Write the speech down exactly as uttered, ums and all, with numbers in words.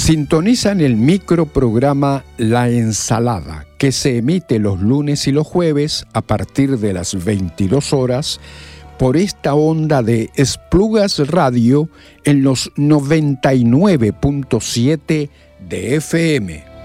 Sintonizan el microprograma La Ensalada, que se emite los lunes y los jueves a partir de las veintidós horas por esta onda de Esplugas Radio en los noventa y nueve punto siete de F M.